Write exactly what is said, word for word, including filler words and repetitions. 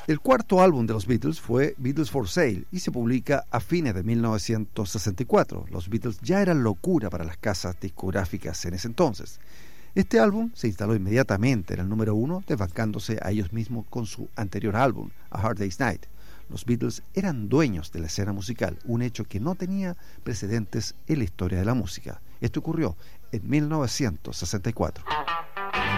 El cuarto álbum de los Beatles fue Beatles for Sale y se publica a fines de mil novecientos sesenta y cuatro. Los Beatles ya eran locura para las casas discográficas en ese entonces. Este álbum se instaló inmediatamente en el número uno, desbancándose a ellos mismos con su anterior álbum, A Hard Day's Night. Los Beatles eran dueños de la escena musical, un hecho que no tenía precedentes en la historia de la música. Esto ocurrió en mil novecientos sesenta y cuatro.